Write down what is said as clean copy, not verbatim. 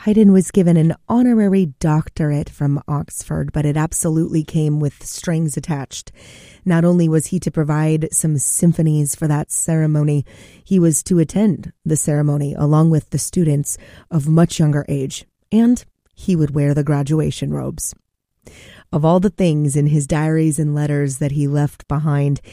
Haydn was given an honorary doctorate from Oxford, but it absolutely came with strings attached. Not only was he to provide some symphonies for that ceremony, he was to attend the ceremony along with the students of much younger age, and he would wear the graduation robes. Of all the things in his diaries and letters that he left behind,